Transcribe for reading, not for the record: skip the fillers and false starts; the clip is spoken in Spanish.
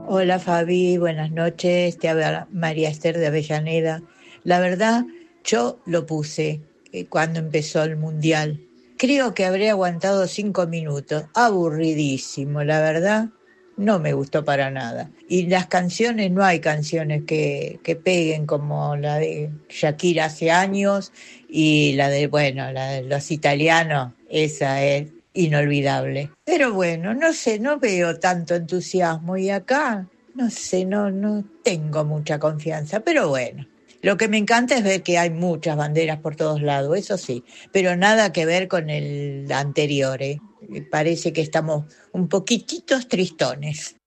Hola Fabi, buenas noches. Te habla María Esther de Avellaneda. La verdad, yo lo puse cuando empezó el mundial. Creo que habré aguantado 5 minutos. Aburridísimo, la verdad. No me gustó para nada. Y las canciones, no hay canciones que peguen como la de Shakira hace años y la de, bueno, la de los italianos. Esa es inolvidable. Pero bueno, no sé, no veo tanto entusiasmo y acá, no sé, no tengo mucha confianza, pero bueno. Lo que me encanta es ver que hay muchas banderas por todos lados, eso sí, pero nada que ver con el anterior, ¿eh? Parece que estamos un poquititos tristones.